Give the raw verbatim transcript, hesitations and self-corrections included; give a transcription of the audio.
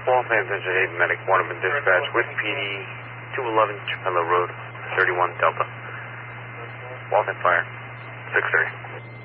Waltham, attention eight, medic Waterman dispatch with P D two eleven Chapello Road, thirty-one Delta. Waltham fire, six thirty.